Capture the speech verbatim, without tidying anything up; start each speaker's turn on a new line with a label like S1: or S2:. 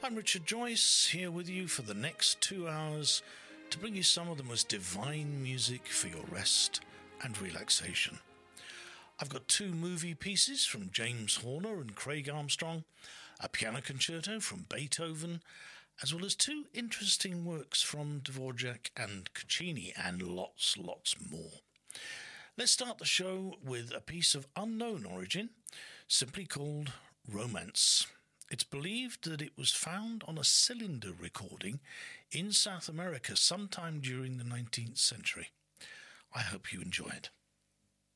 S1: I'm Richard Joyce, here with you for the next two hours to bring you some of the most divine music for your rest and relaxation. I've got two movie pieces from James Horner and Craig Armstrong, a piano concerto from Beethoven, as well as two interesting works from Dvorak and Caccini, and lots, lots more. Let's start the show with a piece of unknown origin, simply called Romance. It's believed that it was found on a cylinder recording in South America sometime during the nineteenth century. I hope you enjoy it.